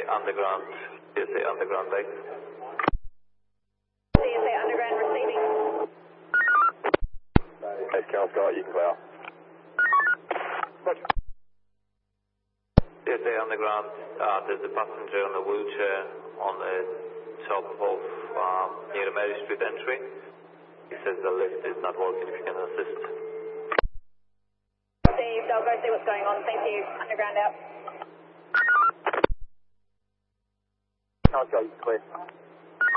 Underground, CSA Underground Lake. CSA Underground receiving. Hey, Cal Scott, you can clear. CSA Underground, there's a passenger on a wheelchair on the top of near the Mary Street entry. He says the lift is not working, if you can assist. Steve, I'll go see what's going on. Thank you. Underground out. Cal Scott, you can clear.